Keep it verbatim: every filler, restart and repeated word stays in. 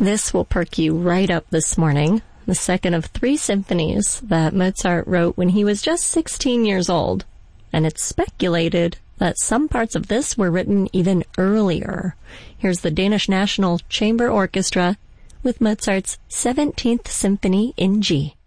This will perk you right up this morning. The second of three symphonies that Mozart wrote when he was just sixteen years old. And it's speculated that some parts of this were written even earlier. Here's the Danish National Chamber Orchestra with Mozart's seventeenth Symphony in G.